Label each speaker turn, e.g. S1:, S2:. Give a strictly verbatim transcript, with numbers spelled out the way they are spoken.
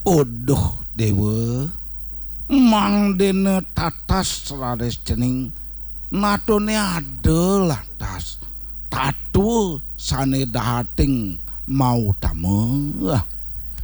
S1: Oduh dewa mang dene tatas rares cening natone adalah tas tatu sane dahating mau tamu